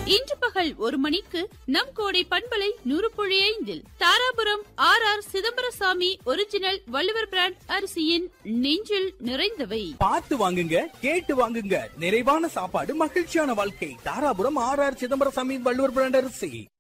இன்று பகல் 1 மணிக்கு நம் கோடை பண்பலை 100.5 Dharapuram R Chidambarasamy original Valluvar brand அரிசியின் நெஞ்சில் நிறைந்தவை. பார்த்து வாங்குங்க, கேட்டு வாங்குங்க. நிறைவான சாப்பாடு, மகிழ்ச்சியான வாழ்க்கை. தாராபுரம் ஆர் சிதம்பரசாமி வள்ளுவர் பிராண்ட் அரிசி.